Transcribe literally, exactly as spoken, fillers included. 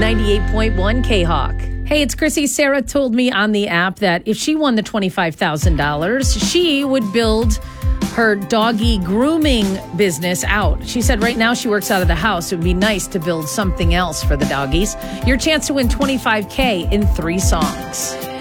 ninety-eight point one K-Hawk. Hey, it's Chrissy. Sarah told me on the app that if she won the twenty-five thousand dollars, she would build her doggy grooming business out. She said right now she works out of the house. It would be nice to build something else for the doggies. Your chance to win twenty-five K in three songs.